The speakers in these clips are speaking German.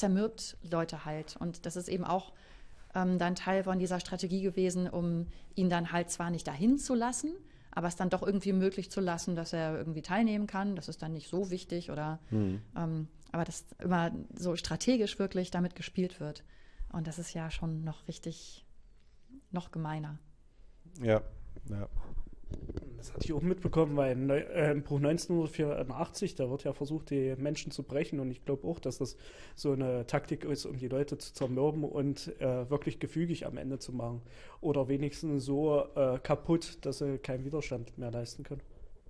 zermürbt Leute halt. Und das ist eben auch dann Teil von dieser Strategie gewesen, um ihn dann halt zwar nicht dahin zu lassen, aber es dann doch irgendwie möglich zu lassen, dass er irgendwie teilnehmen kann. Das ist dann nicht so wichtig aber dass immer so strategisch wirklich damit gespielt wird. Und das ist ja schon noch gemeiner. Ja, ja. Das hatte ich auch mitbekommen, weil im Buch 1984, da wird ja versucht, die Menschen zu brechen. Und ich glaube auch, dass das so eine Taktik ist, um die Leute zu zermürben und wirklich gefügig am Ende zu machen. Oder wenigstens so kaputt, dass sie keinen Widerstand mehr leisten können.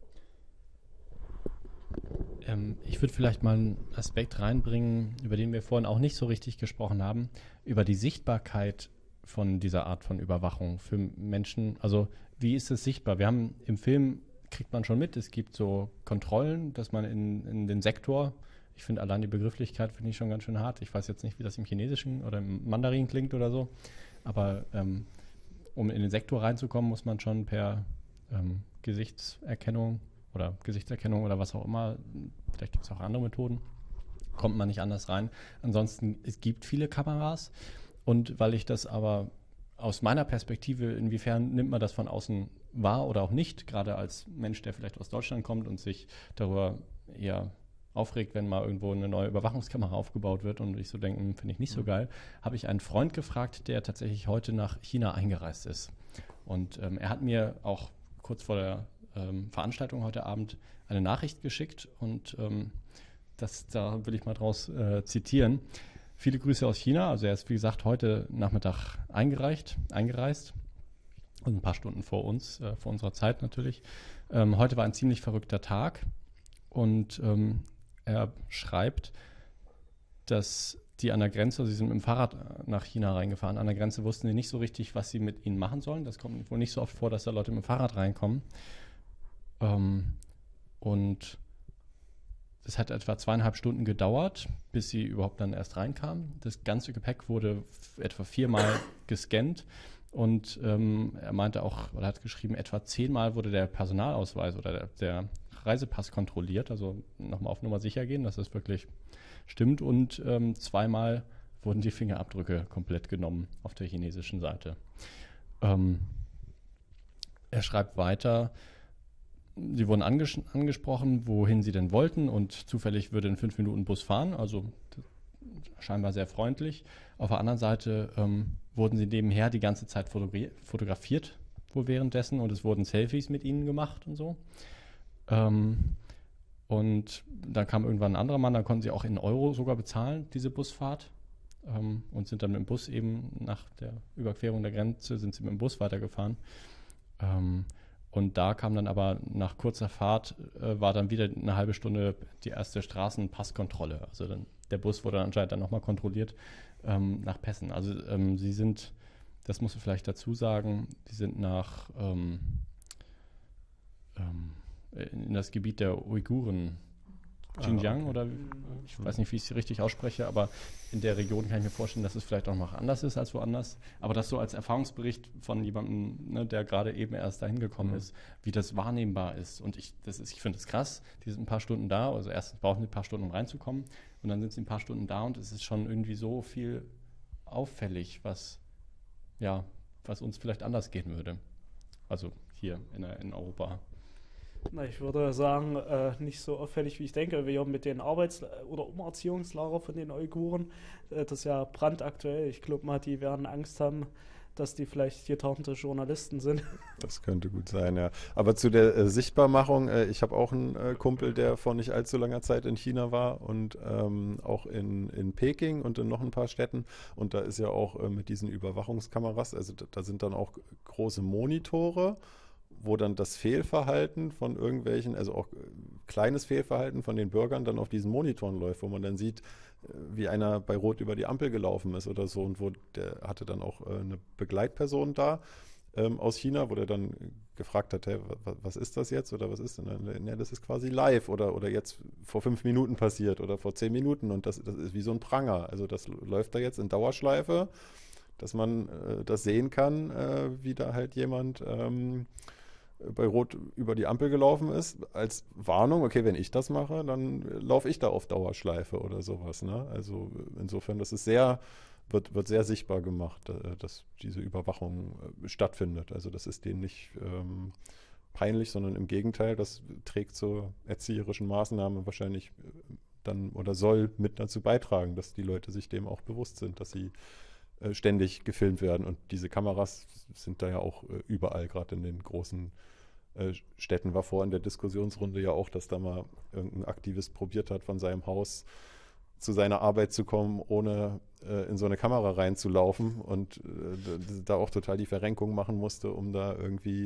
Ich würde vielleicht mal einen Aspekt reinbringen, über den wir vorhin auch nicht so richtig gesprochen haben, über die Sichtbarkeit von dieser Art von Überwachung für Menschen. Also wie ist es sichtbar? Wir haben im Film, kriegt man schon mit, es gibt so Kontrollen, dass man in den Sektor, ich finde allein die Begrifflichkeit finde ich schon ganz schön hart. Ich weiß jetzt nicht, wie das im Chinesischen oder im Mandarin klingt oder so, aber um in den Sektor reinzukommen, muss man schon per Gesichtserkennung oder was auch immer, vielleicht gibt es auch andere Methoden, kommt man nicht anders rein. Ansonsten, es gibt viele Kameras und weil ich das aber aus meiner Perspektive, inwiefern nimmt man das von außen wahr oder auch nicht, gerade als Mensch, der vielleicht aus Deutschland kommt und sich darüber eher aufregt, wenn mal irgendwo eine neue Überwachungskamera aufgebaut wird und ich so denke, finde ich nicht so geil, habe ich einen Freund gefragt, der tatsächlich heute nach China eingereist ist. Und er hat mir auch kurz vor der Veranstaltung heute Abend eine Nachricht geschickt und da will ich mal draus zitieren. Viele Grüße aus China, also er ist wie gesagt heute Nachmittag eingereist und ein paar Stunden vor uns, vor unserer Zeit natürlich. Heute war ein ziemlich verrückter Tag und er schreibt, dass die an der Grenze, sie sind mit dem Fahrrad nach China reingefahren, an der Grenze wussten sie nicht so richtig, was sie mit ihnen machen sollen. Das kommt wohl nicht so oft vor, dass da Leute mit dem Fahrrad reinkommen. Und das hat etwa 2,5 Stunden gedauert, bis sie überhaupt dann erst reinkamen. Das ganze Gepäck wurde etwa 4-mal gescannt und er meinte auch, oder hat geschrieben, etwa 10-mal wurde der Personalausweis oder der Reisepass kontrolliert, also nochmal auf Nummer sicher gehen, dass das wirklich stimmt und 2-mal wurden die Fingerabdrücke komplett genommen auf der chinesischen Seite. Er schreibt weiter, sie wurden angesprochen, wohin sie denn wollten und zufällig würde in 5 Minuten Bus fahren, also scheinbar sehr freundlich. Auf der anderen Seite wurden sie nebenher die ganze Zeit fotografiert, wohl währenddessen und es wurden Selfies mit ihnen gemacht und so. Und dann kam irgendwann ein anderer Mann, da konnten sie auch in Euro sogar bezahlen, diese Busfahrt. Und sind dann mit dem Bus eben nach der Überquerung der Grenze, sind sie mit dem Bus weitergefahren. Und da kam dann aber nach kurzer Fahrt, war dann wieder eine halbe Stunde die erste Straßenpasskontrolle. Also dann, der Bus wurde anscheinend dann nochmal kontrolliert nach Pässen. Also sie sind, das musst du vielleicht dazu sagen, die sind nach in das Gebiet der Uiguren, Xinjiang, oder ich weiß nicht, wie ich es richtig ausspreche, aber in der Region kann ich mir vorstellen, dass es vielleicht auch noch anders ist als woanders. Aber das so als Erfahrungsbericht von jemandem, ne, der gerade eben erst dahin gekommen ist, wie das wahrnehmbar ist. Und ich finde es krass, die sind ein paar Stunden da, also erstens brauchen sie ein paar Stunden, um reinzukommen und dann sind sie ein paar Stunden da und es ist schon irgendwie so viel auffällig, was uns vielleicht anders gehen würde. Also hier in Europa. Na, ich würde sagen, nicht so auffällig, wie ich denke. Wir haben mit den oder Umerziehungslager von den Uiguren, das ist ja brandaktuell. Ich glaube mal, die werden Angst haben, dass die vielleicht getarnte Journalisten sind. Das könnte gut sein, ja. Aber zu der Sichtbarmachung, ich habe auch einen Kumpel, der vor nicht allzu langer Zeit in China war und auch in Peking und in noch ein paar Städten. Und da ist ja auch mit diesen Überwachungskameras, also da sind dann auch große Monitore, wo dann das Fehlverhalten von irgendwelchen, also auch kleines Fehlverhalten von den Bürgern dann auf diesen Monitoren läuft, wo man dann sieht, wie einer bei Rot über die Ampel gelaufen ist oder so und der hatte dann auch eine Begleitperson da aus China, wo der dann gefragt hat, hey, was ist das jetzt oder was ist denn? Ja, das ist quasi live oder jetzt vor 5 Minuten passiert oder vor 10 Minuten und das ist wie so ein Pranger. Also das läuft da jetzt in Dauerschleife, dass man das sehen kann, wie da halt jemand bei Rot über die Ampel gelaufen ist, als Warnung, okay, wenn ich das mache, dann laufe ich da auf Dauerschleife oder sowas. Ne? Also insofern, das ist wird sehr sichtbar gemacht, dass diese Überwachung stattfindet. Also das ist denen nicht peinlich, sondern im Gegenteil, das trägt zur erzieherischen Maßnahme wahrscheinlich dann oder soll mit dazu beitragen, dass die Leute sich dem auch bewusst sind, dass sie ständig gefilmt werden. Und diese Kameras sind da ja auch überall, gerade in den großen Städten. War vor in der Diskussionsrunde ja auch, dass da mal irgendein Aktivist probiert hat, von seinem Haus zu seiner Arbeit zu kommen, ohne in so eine Kamera reinzulaufen und da auch total die Verrenkung machen musste, um da irgendwie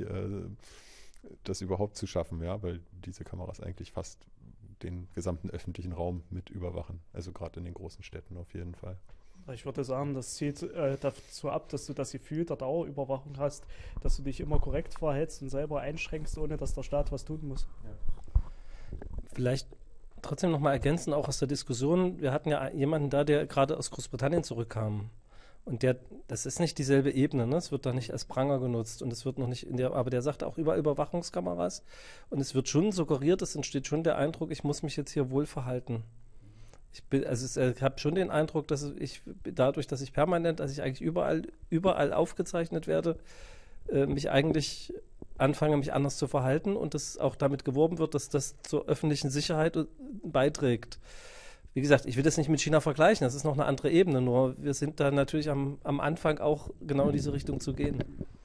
das überhaupt zu schaffen, ja, weil diese Kameras eigentlich fast den gesamten öffentlichen Raum mit überwachen. Also gerade in den großen Städten auf jeden Fall. Ich würde sagen, das zielt dazu ab, dass du das Gefühl der Dauerüberwachung hast, dass du dich immer korrekt verhältst und selber einschränkst, ohne dass der Staat was tun muss. Ja. Vielleicht trotzdem nochmal ergänzen, auch aus der Diskussion. Wir hatten ja jemanden da, der gerade aus Großbritannien zurückkam. Und das ist nicht dieselbe Ebene, ne? Es wird da nicht als Pranger genutzt und es wird noch nicht aber der sagt auch über Überwachungskameras und es wird schon suggeriert, es entsteht schon der Eindruck, ich muss mich jetzt hier wohl verhalten. Ich habe schon den Eindruck, dass dadurch, dass ich permanent, dass ich eigentlich überall aufgezeichnet werde, mich eigentlich anfange, mich anders zu verhalten und dass auch damit geworben wird, dass das zur öffentlichen Sicherheit beiträgt. Wie gesagt, ich will das nicht mit China vergleichen, das ist noch eine andere Ebene, nur wir sind da natürlich am Anfang auch genau in diese Richtung zu gehen.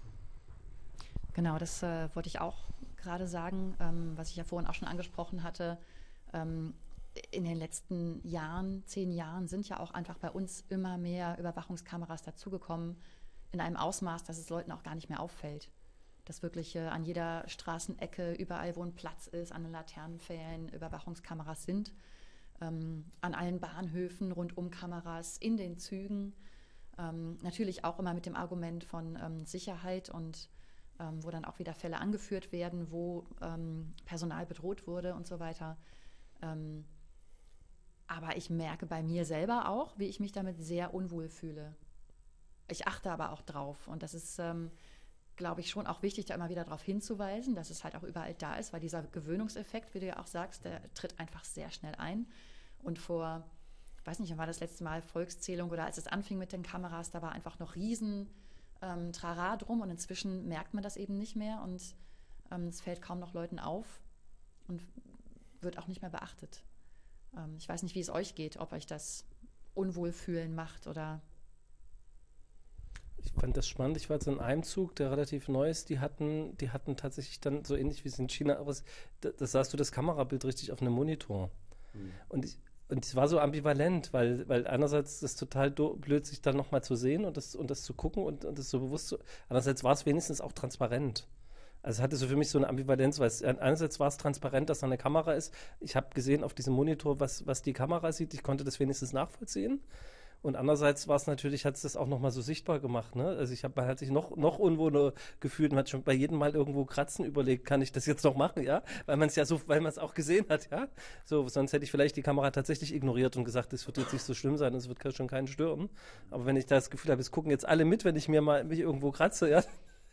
Genau, das wollte ich auch gerade sagen, was ich ja vorhin auch schon angesprochen hatte. In den letzten Jahren, 10 Jahren, sind ja auch einfach bei uns immer mehr Überwachungskameras dazugekommen, in einem Ausmaß, dass es Leuten auch gar nicht mehr auffällt. Dass wirklich an jeder Straßenecke, überall wo ein Platz ist, an den Laternenpfählen Überwachungskameras sind. An allen Bahnhöfen, rundum Kameras, in den Zügen. Natürlich auch immer mit dem Argument von Sicherheit und wo dann auch wieder Fälle angeführt werden, wo Personal bedroht wurde und so weiter. Aber ich merke bei mir selber auch, wie ich mich damit sehr unwohl fühle. Ich achte aber auch drauf und das ist, glaube ich, schon auch wichtig, da immer wieder darauf hinzuweisen, dass es halt auch überall da ist, weil dieser Gewöhnungseffekt, wie du ja auch sagst, der tritt einfach sehr schnell ein. Und vor, ich weiß nicht, wann war das letzte Mal Volkszählung oder als es anfing mit den Kameras, da war einfach noch riesen Trara drum und inzwischen merkt man das eben nicht mehr und es fällt kaum noch Leuten auf und wird auch nicht mehr beachtet. Ich weiß nicht, wie es euch geht, ob euch das Unwohlfühlen macht oder... Ich fand das spannend. Ich war jetzt in einem Zug, der relativ neu ist. Die hatten tatsächlich dann so ähnlich wie es in China, aber das sahst du das Kamerabild richtig auf einem Monitor. Mhm. Und es war so ambivalent, weil einerseits das total blöd, sich dann nochmal zu sehen und das zu gucken und das so bewusst zu. Andererseits war es wenigstens auch transparent. Also es hatte so für mich so eine Ambivalenz, weil einerseits war es transparent, dass da eine Kamera ist. Ich habe gesehen auf diesem Monitor, was die Kamera sieht. Ich konnte das wenigstens nachvollziehen. Und andererseits war es natürlich, hat es das auch nochmal so sichtbar gemacht, ne? Also man hat sich noch unwohler gefühlt, man hat schon bei jedem Mal irgendwo kratzen überlegt, kann ich das jetzt noch machen, ja? Weil man es auch gesehen hat, ja? So, sonst hätte ich vielleicht die Kamera tatsächlich ignoriert und gesagt, das wird jetzt nicht so schlimm sein, es wird schon keinen stören. Aber wenn ich das Gefühl habe, es gucken jetzt alle mit, wenn ich mich irgendwo kratze, ja?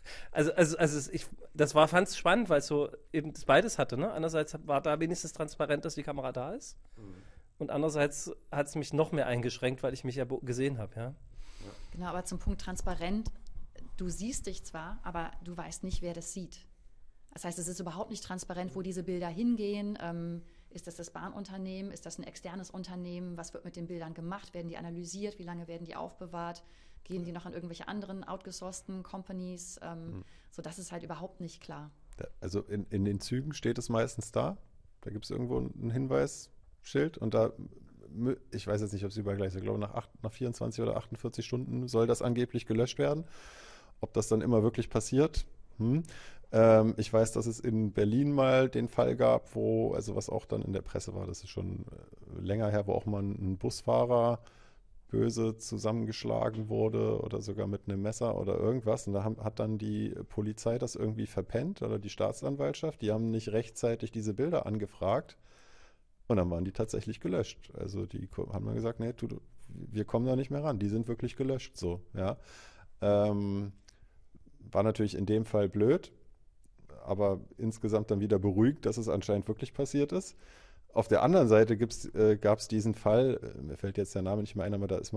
Fand es spannend, weil es so eben das beides hatte, ne? Einerseits war da wenigstens transparent, dass die Kamera da ist. Mhm. Und andererseits hat es mich noch mehr eingeschränkt, weil ich mich ja gesehen habe, ja. Genau, aber zum Punkt transparent, du siehst dich zwar, aber du weißt nicht, wer das sieht. Das heißt, es ist überhaupt nicht transparent, wo diese Bilder hingehen. Ist das Bahnunternehmen? Ist das ein externes Unternehmen? Was wird mit den Bildern gemacht? Werden die analysiert? Wie lange werden die aufbewahrt? Gehen die noch an irgendwelche anderen outgesourcten Companies? So, das ist halt überhaupt nicht klar. Also in den Zügen steht es meistens da. Da gibt es irgendwo einen Hinweis. Schild und da, ich weiß jetzt nicht, ob es überall gleich ist, ich glaube nach 24 oder 48 Stunden soll das angeblich gelöscht werden. Ob das dann immer wirklich passiert? Ich weiß, dass es in Berlin mal den Fall gab, also was auch dann in der Presse war, das ist schon länger her, wo auch mal ein Busfahrer böse zusammengeschlagen wurde oder sogar mit einem Messer oder irgendwas. Und da hat dann die Polizei das irgendwie verpennt oder die Staatsanwaltschaft. Die haben nicht rechtzeitig diese Bilder angefragt. Und dann waren die tatsächlich gelöscht. Also die haben dann gesagt, nee, wir kommen da nicht mehr ran. Die sind wirklich gelöscht. So, ja. War natürlich in dem Fall blöd, aber insgesamt dann wieder beruhigt, dass es anscheinend wirklich passiert ist. Auf der anderen Seite gab es diesen Fall, mir fällt jetzt der Name nicht mehr ein, aber da ist